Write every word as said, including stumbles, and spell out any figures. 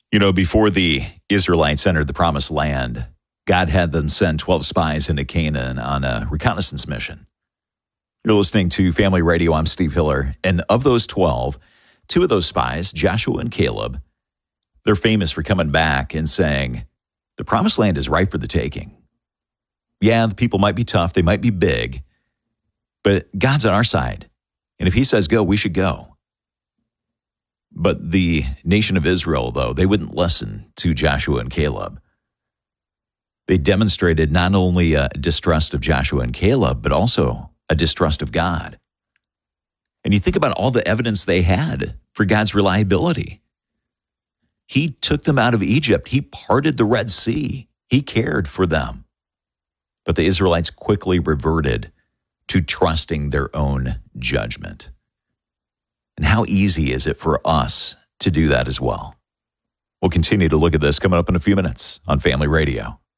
You know, before the Israelites entered the promised land, God had them send twelve spies into Canaan on a reconnaissance mission. You're listening to Family Radio. I'm Steve Hiller. And of those twelve, two of those spies, Joshua and Caleb, they're famous for coming back and saying, the promised land is ripe for the taking. Yeah, the people might be tough. They might be big. But God's on our side. And if he says go, we should go. But the nation of Israel, though, they wouldn't listen to Joshua and Caleb. They demonstrated not only a distrust of Joshua and Caleb, but also a distrust of God. And you think about all the evidence they had for God's reliability. He took them out of Egypt. He parted the Red Sea. He cared for them. But the Israelites quickly reverted to trusting their own judgment. And how easy is it for us to do that as well? We'll continue to look at this coming up in a few minutes on Family Radio.